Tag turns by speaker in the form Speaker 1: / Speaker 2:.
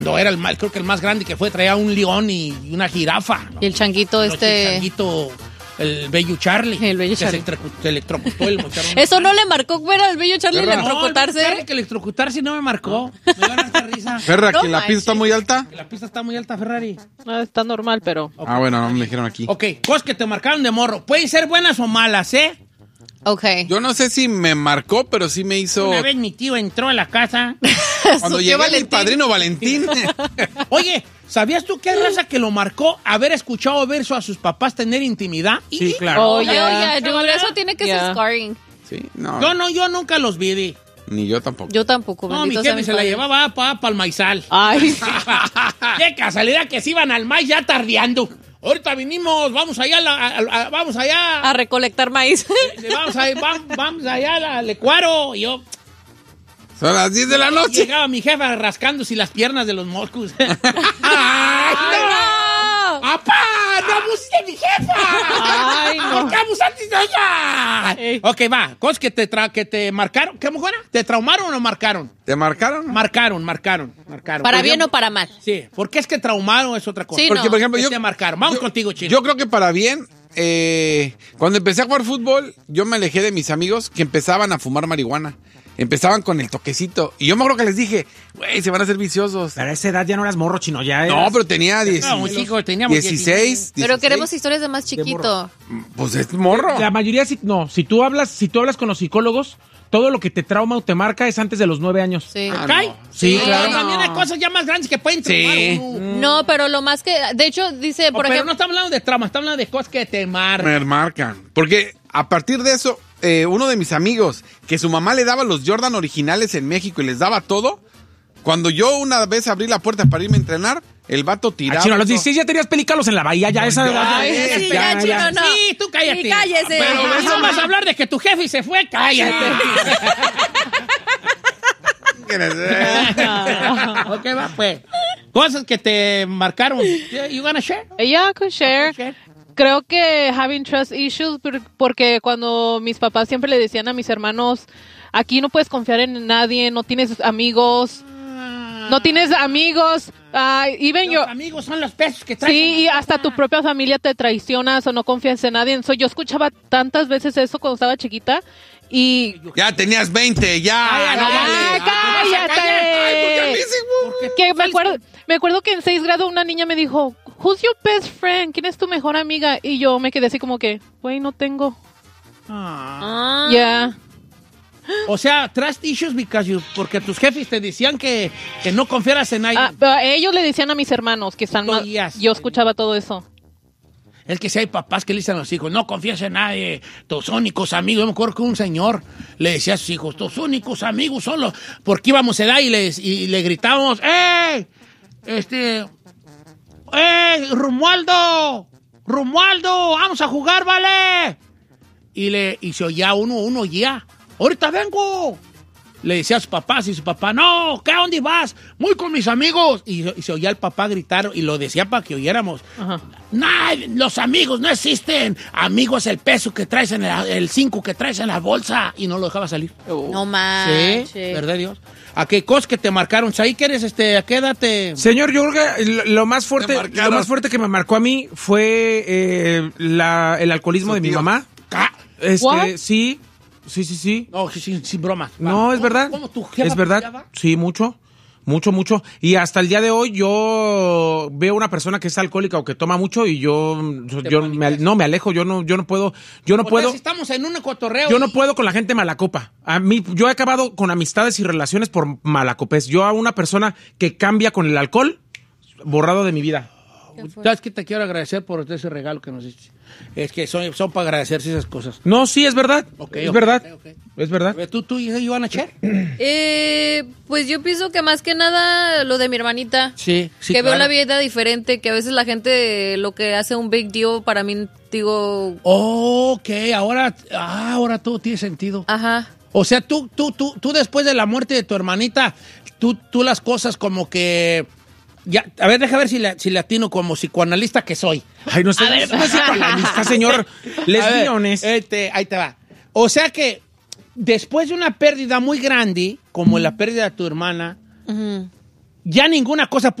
Speaker 1: No, era creo que el más grande que fue, traía un león y una jirafa, ¿no?
Speaker 2: Y el changuito
Speaker 1: El changuito, el bello Charlie.
Speaker 2: El bello
Speaker 1: que
Speaker 2: Charlie.
Speaker 1: Se electrocutó el muchacho.
Speaker 2: Eso no le marcó, fuera el bello Charlie
Speaker 3: ¿Verdad?
Speaker 2: electrocutarse.
Speaker 1: No, el Charlie que electrocutarse no me marcó. Me dio harta risa.
Speaker 3: Ferra,
Speaker 2: No
Speaker 3: que la
Speaker 2: manches.
Speaker 3: pista está muy alta.
Speaker 1: La pista está muy alta, Ferrari.
Speaker 4: No, está normal, pero...
Speaker 3: Ah, bueno, no me dijeron aquí.
Speaker 1: Ok, cosas que te marcaron de morro. Pueden ser buenas o malas, ¿eh?
Speaker 2: Ok.
Speaker 3: Yo no sé si me marcó, pero sí me hizo...
Speaker 1: Una vez mi tío entró a la casa.
Speaker 3: Cuando
Speaker 2: ¿Qué
Speaker 3: llegué
Speaker 2: Valentín?
Speaker 3: mi padrino Valentín.
Speaker 1: Oye, ¿sabías tú qué raza que lo marcó haber escuchado verso a sus papás tener intimidad?
Speaker 5: Sí, claro.
Speaker 4: Oh,
Speaker 2: Oh,
Speaker 4: ya.
Speaker 2: yeah, dude, eso tiene que ser
Speaker 4: Yeah.
Speaker 2: scarring.
Speaker 3: Sí, no.
Speaker 1: Yo nunca los vi.
Speaker 3: Ni yo tampoco.
Speaker 2: Yo tampoco,
Speaker 1: No, mi
Speaker 2: bendito sea
Speaker 1: jefe
Speaker 2: mi
Speaker 1: se la
Speaker 2: padre.
Speaker 1: llevaba para el maizal.
Speaker 4: Ay,
Speaker 1: Qué casualidad que se iban al maíz ya tardeando. Ahorita vinimos, vamos allá, vamos allá,
Speaker 2: A recolectar maíz.
Speaker 1: vamos allá al Ecuaro. Y yo
Speaker 3: Son las 10 de la noche.
Speaker 1: llegaba mi jefa rascándose las piernas de los moscos. ¡Ay, no! ¡Apá! ¡No abuses de mi jefa!
Speaker 4: Ay, no.
Speaker 1: ¿Por qué abusaste de ella?
Speaker 4: Ey.
Speaker 1: Ok, va. Cosas que te marcaron. ¿Cómo fuera? ¿Te traumaron o marcaron?
Speaker 3: ¿Te marcaron?
Speaker 1: Marcaron.
Speaker 2: ¿Para
Speaker 1: Por
Speaker 2: bien
Speaker 1: ejemplo,
Speaker 2: o para mal?
Speaker 1: Sí. ¿Por qué es que traumaron es otra cosa?
Speaker 2: Sí,
Speaker 3: Porque,
Speaker 2: no.
Speaker 3: por ejemplo,
Speaker 1: ¿Qué
Speaker 3: yo...
Speaker 1: te marcaron? Vamos
Speaker 3: yo-
Speaker 1: contigo, Chino.
Speaker 3: Yo creo que para bien, cuando empecé a jugar fútbol, yo me alejé de mis amigos que empezaban a fumar marihuana. Empezaban con el toquecito. Y yo me acuerdo que les dije, güey, se van a hacer viciosos.
Speaker 5: Pero a esa edad ya no eras morro, chino, ya
Speaker 3: No,
Speaker 5: eras...
Speaker 3: pero tenía
Speaker 1: No, chico, teníamos
Speaker 3: 16.
Speaker 2: Pero
Speaker 3: 16.
Speaker 2: queremos historias de más chiquito.
Speaker 3: Pues es morro.
Speaker 5: La mayoría, si tú hablas con los psicólogos, todo lo que te trauma o te marca es antes de los 9 años.
Speaker 2: Sí.
Speaker 3: Ah,
Speaker 1: ¿Cae?
Speaker 3: no.
Speaker 5: Sí,
Speaker 1: Pero
Speaker 5: claro.
Speaker 1: también hay cosas ya más grandes que pueden traumar
Speaker 3: Sí.
Speaker 1: a uno.
Speaker 2: No, pero lo más que... De hecho, dice, por
Speaker 1: Pero no
Speaker 2: ejemplo...
Speaker 1: estamos hablando de trauma, estamos hablando de cosas que te marcan.
Speaker 3: Me marcan. Porque a partir de eso, uno de mis amigos, que su mamá le daba los Jordan originales en México y les daba todo, cuando yo una vez abrí la puerta para irme a entrenar, el vato
Speaker 5: Ah,
Speaker 3: tiraba.
Speaker 5: chino, a los
Speaker 3: todo.
Speaker 5: 16 ya tenías pelícanos en la bahía, ya esa edad.
Speaker 2: Ay,
Speaker 5: ya-
Speaker 2: sí, ya, chino, no.
Speaker 1: Sí, tú cállate.
Speaker 2: Sí, cállese.
Speaker 1: Pero
Speaker 2: Ajá.
Speaker 1: eso vas a hablar de que tu jefe se fue, cállate. Ok, va, pues. Cosas que te marcaron. You gonna share?
Speaker 4: ella could share. Creo que having trust issues, porque cuando mis papás siempre le decían a mis hermanos, aquí no puedes confiar en nadie, no tienes amigos, even
Speaker 1: Los
Speaker 4: yo...
Speaker 1: amigos son los pesos que traen.
Speaker 4: Sí, y hasta tu propia familia te traicionas o no confías en nadie. Yo escuchaba tantas veces eso cuando estaba chiquita y...
Speaker 3: Ya tenías 20, ya.
Speaker 1: Ay,
Speaker 3: no
Speaker 1: ay,
Speaker 3: vale.
Speaker 1: ay,
Speaker 4: ¡Cállate!
Speaker 3: Ay, ¿por qué a mí sí, güey?
Speaker 1: Porque
Speaker 4: Que me acuerdo que en 6 grado una niña me dijo, who's your best friend? ¿Quién es tu mejor amiga? Y yo me quedé así como que, güey, no tengo.
Speaker 1: Ah.
Speaker 2: Ah.
Speaker 4: Ya.
Speaker 1: O sea, trust issues porque tus jefes te decían que no confiaras en nadie.
Speaker 4: Pero ellos le decían a mis hermanos que están más...
Speaker 1: Oías.
Speaker 4: Yo escuchaba todo eso.
Speaker 1: Es que si hay papás que le dicen a los hijos, no confíes en nadie, tus únicos amigos. Yo me acuerdo que un señor le decía a sus hijos, tus únicos amigos son los... Porque íbamos a edad y le gritábamos, ¡eh! ¡Romualdo! ¡Romualdo! ¡Vamos a jugar, vale! Y se oía uno oía, ¡ahorita vengo! Le decía a sus papás y su papá, no, ¿qué? ¿A dónde vas? Muy con mis amigos. Y se oía el papá gritar y lo decía para que oyéramos.
Speaker 4: Ajá.
Speaker 1: Los amigos no existen. Amigo es el peso que traes el 5 que traes en la bolsa. Y no lo dejaba salir.
Speaker 2: No manches.
Speaker 1: Sí, ¿verdad, Dios? ¿A qué cosas que te marcaron? ¿Ahí que eres, a qué edad te...?
Speaker 5: Señor, yo creo que lo más
Speaker 3: Te marcaron.
Speaker 5: fuerte que me marcó a mí fue el alcoholismo
Speaker 3: Su
Speaker 5: de mi
Speaker 3: tío.
Speaker 5: mamá.
Speaker 1: Ah,
Speaker 4: What?
Speaker 5: Sí.
Speaker 1: No, sin bromas.
Speaker 5: No, es verdad.
Speaker 1: ¿Cómo tu jefa
Speaker 5: Es verdad.
Speaker 1: peleaba?
Speaker 5: Sí, mucho. Y hasta el día de hoy yo veo una persona que es alcohólica o que toma mucho y me alejo, yo no puedo,
Speaker 1: O sea, si
Speaker 5: yo
Speaker 1: estamos en un cotorreo.
Speaker 5: no puedo con la gente malacopa. A mí, yo he acabado con amistades y relaciones por malacopés. Yo a una persona que cambia con el alcohol, borrado de mi vida.
Speaker 1: ¿Sabes qué? Te quiero agradecer por ese regalo que nos hiciste. Es que son para agradecerse esas cosas.
Speaker 5: No, sí, es verdad.
Speaker 1: Ok,
Speaker 5: verdad.
Speaker 1: ok.
Speaker 5: Es verdad.
Speaker 1: ¿Tú Ivana Cher?
Speaker 2: Pues yo pienso que más que nada lo de mi hermanita.
Speaker 1: Sí,
Speaker 2: Que veo
Speaker 1: claro.
Speaker 2: la vida diferente, que a veces la gente lo que hace un big deal, para mí, digo,
Speaker 1: Ok, ahora todo tiene sentido.
Speaker 2: ajá.
Speaker 1: O sea, tú después de la muerte de tu hermanita, tú las cosas como que... Ya, a ver, deja ver si latino como psicoanalista que soy.
Speaker 5: Ay, no sé, no es psicoanalista, señor. Les
Speaker 1: A ver,
Speaker 5: guiones.
Speaker 1: ahí te va. O sea que después de una pérdida muy grande, como la pérdida de tu hermana,
Speaker 2: Ujú.
Speaker 1: ya ninguna cosa